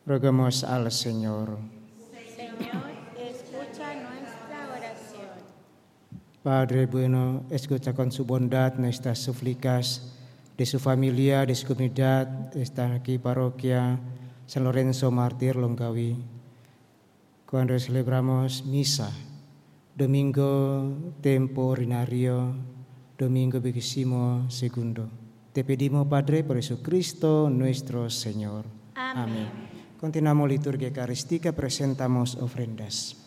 Roguemos al Señor. Señor, escucha nuestra oración. Padre bueno, escucha con su bondad nuestras súplicas de su familia, de su comunidad, de esta aquí parroquia San Lorenzo Mártir Longaví. Cuando celebramos misa, domingo tempo ordinario, domingo 22. Te pedimos, Padre, por Jesucristo nuestro Señor. Amén. Continuamos liturgia eucarística, presentamos ofrendas.